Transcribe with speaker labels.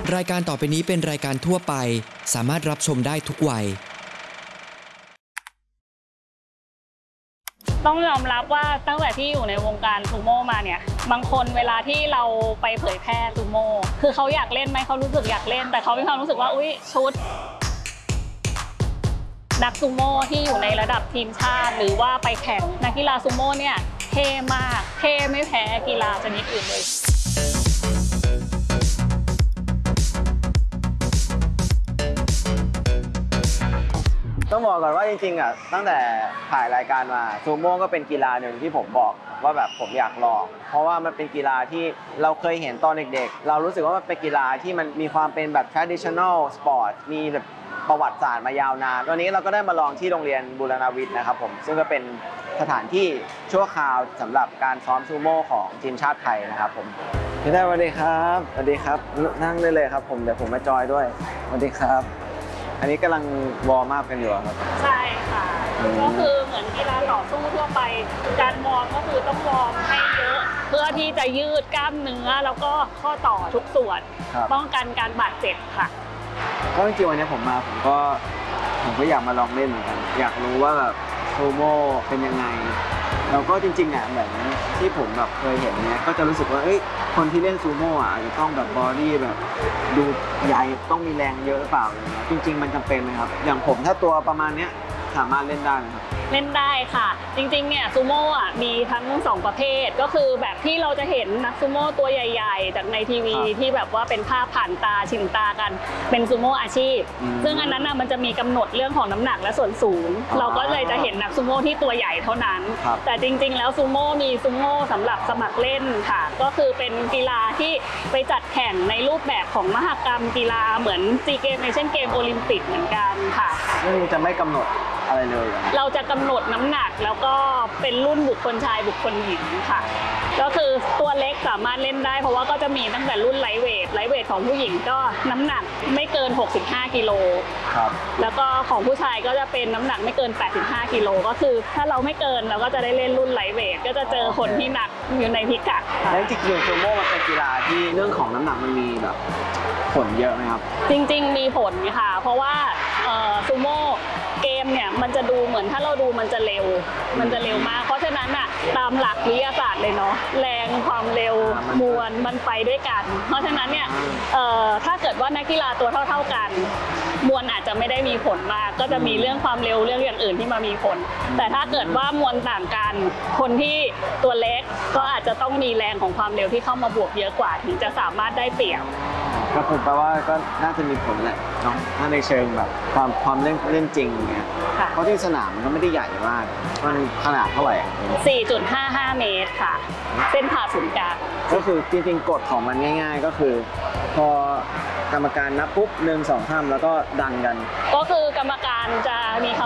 Speaker 1: รายการต่อไปนี้เป็นรายการทั่วไปสามารถรับชมได้ทุกวัย
Speaker 2: ต้องยอมรับว่าตั้งแต่ที่อยู่ในวงการซูโม่มาเนี่ยบางคนเวลาที่เราไปเผยแพร่ซูโม่คือเขาอยากเล่นไหมเขารู้สึกอยากเล่นแต่เขามีความรู้สึกว่าอุ๊ยชุดนักซูโม่ที่อยู่ในระดับทีมชาติหรือว่าไปแข่งนักกีฬาซูโม่เนี่ยเท่มากเท่ไม่แพ้กีฬาชนิดอื่นเลย
Speaker 3: ต้องบอกก่อนว่าจริงๆอ่ะตั้งแต่ถ่ายรายการมาซูโม่ก็เป็นกีฬาหนึ่งที่ผมบอกว่าแบบผมอยากลองเพราะว่ามันเป็นกีฬาที่เราเคยเห็นตอนเด็กๆเรารู้สึกว่ามันเป็นกีฬาที่มันมีความเป็นแบบ traditional sport มีแบบประวัติศาสตร์มายาวนานวันนี้เราก็ได้มาลองที่โรงเรียนบูรณวิทย์นะครับผมซึ่งก็เป็นสถานที่ชั่วคราวสำหรับการซ้อมซูโม่ของทีมชาติไทยนะครับผมพี่ได้สวัสดีครับสวัสดีครับนั่งได้เลยครับผมเดี๋ยวผมมาจอยด้วยสวัสดีครับอันนี้กำลังวอร์มอัพกันอยู่ครับ
Speaker 2: ใช่ค่ะก็คือเหมือนกีฬาต่อสู้ทั่วไปการวอร์มก็คือต้องวอร์มให้เยอะเพื่อที่จะยืดกล้ามเนื้อแล้วก็ข้อต่อทุกส่วนป้องกันการบาดเจ็บค่ะ
Speaker 3: ก็จริงๆวันนี้ผมก็อยากมาลองเล่นเหมือนกันอยากรู้ว่าแบบซูโม่เป็นยังไงแล้วก็จริงๆอ่ะเหมือนที่ผมแบบเคยเห็นเนี้ยก็จะรู้สึกว่าคนที่เล่นซูโม่อ่ะอาจจะต้องแบบบอดี้แบบดูใหญ่ต้องมีแรงเยอะหรือเปล่าจริงๆมันจำเป็นไหมครับอย่างผมถ้าตัวประมาณเนี้ยสามารถเล่นได้ไหมครับ
Speaker 2: เล่นได้ค่ะจริงๆเนี่ยซูโม่อ่ะมีทั้ง2ประเภทก็คือแบบที่เราจะเห็นนักซูโม่ตัวใหญ่ๆจากในทีวีที่แบบว่าเป็นภาพผ่านตาชินตากันเป็นซูโม่อาชีพซึ่งอันนั้นมันจะมีกำหนดเรื่องของน้ำหนักและส่วนสูงเราก็เลยจะเห็นนักซูโม่ที่ตัวใหญ่เท่านั้นแต่จริงๆแล้วซูโม่มีซูโม่สำหรับสมัครเล่นค่ะก็คือเป็นกีฬาที่ไปจัดแข่งในรูปแบบของมหกรรมกีฬาเหมือนซีเกมเอเชียนเกมโอลิมปิกเหมือนกันค่ะ
Speaker 3: จะไม่กำหนดอะไรเลย
Speaker 2: เราจะกำหนดน้ำหนักแล้วก็เป็นรุ่นบุคคลชายบุคคลหญิงค่ะก็คือตัวเล็กสามารถเล่นได้เพราะว่าก็จะมีตั้งแต่รุ่นไลท์เวทของผู้หญิงก็น้ำหนักไม่เกิน65กิโลครับแล้วก็ของผู้ชายก็จะเป็นน้ำหนักไม่เกิน85กิโลก็คือถ้าเราไม่เกินเราก็จะได้เล่นรุ่นไลท์เวทก็จะเจอคนที่หนักอยู่ในพิกัด
Speaker 3: แล้วจริงๆซูโม่มันเป็นกีฬาที่เรื่องของน้ำหนักมันมีแบบผลเยอะไหมครับ
Speaker 2: จริงๆมีผลค่ะเพราะว่าซูโม่เกมเนี่ยมันจะดูเหมือนถ้าเราดูมันจะเร็วมากเพราะฉะนั้นอ่ะตามหลักวิทยาศาสตร์เลยเนาะแรงความเร็วมวลมันไปด้วยกันเพราะฉะนั้นเนี่ยถ้าเกิดว่านักกีฬาตัวเท่ากันมวลอาจจะไม่ได้มีผลมากก็จะมีเรื่องความเร็วเรื่องอย่างอื่นที่มามีผลแต่ถ้าเกิดว่ามวลต่างกันคนที่ตัวเล็กก็อาจจะต้องมีแรงของความเร็วที่เข้ามาบวกเยอะกว่าถึงจะสามารถได้เปรียบ
Speaker 3: ก็ผมแปลว่าก็น่าจะมีผลแหละเนาะถ้าในเชิงแบบความเล่นจริงเนี่ยเพราะที่สนามมันก็ไม่ได้ใหญ่มากมันขนาดเท่าไหร่
Speaker 2: 4.55 เมตรค่ะเส้นผ่าศูนย์กลาง
Speaker 3: ก็คือจริงๆกฎของมันง่ายๆก็คือพอกรรมการนับปุ๊บ1 2 3แล้วก็ดันกัน
Speaker 2: ก็คือกรรมการจะมีคำ